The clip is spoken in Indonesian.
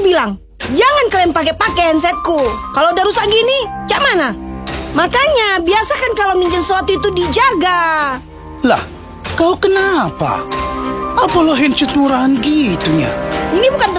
bilang, jangan kalian pakai handsetku. Kalau udah rusak gini, cak mana? Makanya biasakan kalau minjem sesuatu itu dijaga. Lah, kau kenapa? Apalah handset murahan gitunya? Ini bukan